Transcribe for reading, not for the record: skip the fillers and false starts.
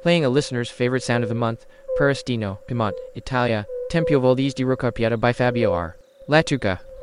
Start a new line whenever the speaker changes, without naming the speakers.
Playing a listener's favorite sound of the month, Peristino, Piemonte, Italia, Tempio Valdese di Rocca Pieta by Fabio R. Lattuca.